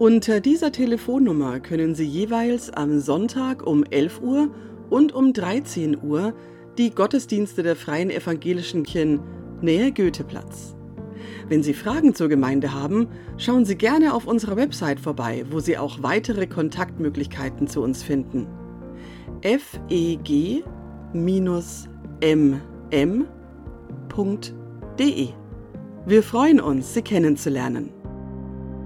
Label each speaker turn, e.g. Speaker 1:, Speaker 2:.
Speaker 1: Unter dieser Telefonnummer können Sie jeweils am Sonntag um 11 Uhr und um 13 Uhr die Gottesdienste der Freien Evangelischen Kirchen Nähe Goetheplatz. Wenn Sie Fragen zur Gemeinde haben, schauen Sie gerne auf unserer Website vorbei, wo Sie auch weitere Kontaktmöglichkeiten zu uns finden. feg-mm.de. Wir freuen uns, Sie kennenzulernen.